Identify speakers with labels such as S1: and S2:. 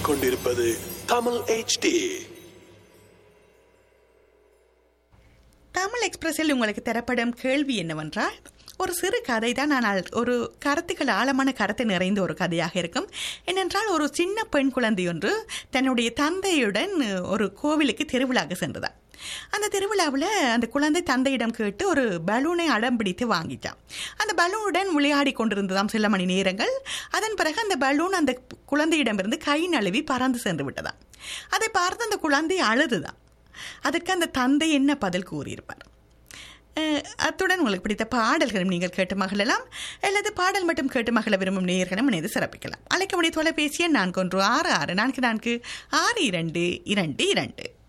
S1: கேட்டுக்கொண்டிருப்பது தமிழ் HD.
S2: தமிழ் எக்ஸ்பிரஸில் உங்களுக்கு தரப்படும் கேள்வி என்னவென்றால், ஒரு சிறு கதை தான், ஆனால் ஒரு கருத்துக்கள் ஆழமான கருத்து நிறைந்த ஒரு கதையாக இருக்கும். ஏனென்றால், ஒரு சின்ன பெண் குழந்தை ஒன்று தன்னுடைய தந்தையுடன் ஒரு கோவிலுக்கு திருவிழாவுக்கு சென்றதான். அந்த திருவிழாவில் அந்த குழந்தை தந்தையிடம் கேட்டு ஒரு பலூனை அடம் பிடித்து வாங்கிட்டான். அந்த பலூனுடன் விளையாடி கொண்டிருந்ததாம் சில மணி நேரங்கள். அதன் பிறகு அந்த பலூன் அந்த குழந்தையிடமிருந்து கை நழுவி பறந்து சென்று விட்டதாம். அதை பார்த்து அந்த குழந்தை அழுதுதான். அதுக்கு அந்த தந்தை என்ன பதில் கூறியிருப்பார்? அத்துடன் உங்களுக்கு பிடித்த பாடல்களும் நீங்கள் கேட்டு மகிழலாம், அல்லது பாடல் மட்டும் கேட்டு மகிழ விரும்பும் நேயர்களும் இணைந்து சிறப்பிக்கலாம். அழைக்க வேண்டிய தொலைபேசி எண் 4166446222.